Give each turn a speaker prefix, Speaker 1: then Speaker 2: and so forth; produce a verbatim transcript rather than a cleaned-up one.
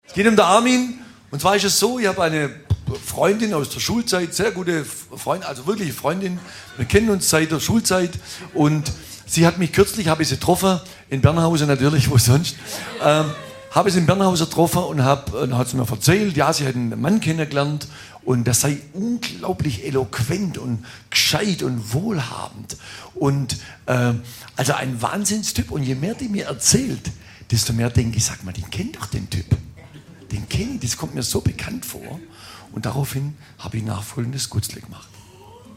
Speaker 1: Es geht um den Armin. Und zwar ist es so, ich habe eine Freundin aus der Schulzeit, sehr gute Freundin, also wirklich Freundin. Wir kennen uns seit der Schulzeit. Und sie hat mich kürzlich, habe ich sie getroffen, in Bernhausen natürlich, wo sonst, ähm, habe ich sie in Bernhausen getroffen und hab, dann hat sie mir erzählt, ja, sie hat einen Mann kennengelernt und das sei unglaublich eloquent und gescheit und wohlhabend. Und äh, also ein Wahnsinnstyp. Und je mehr die mir erzählt, desto mehr denke ich, sag mal, den kennt doch den Typ. Den kenne ich, das kommt mir so bekannt vor. Und daraufhin habe ich nachfolgendes Gutzle gemacht.